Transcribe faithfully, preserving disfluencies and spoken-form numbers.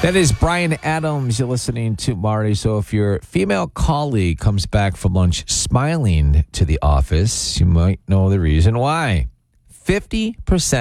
That is Brian Adams. You're listening to Marty. So if your female colleague comes back from lunch smiling to the office, you might know the reason why. fifty percent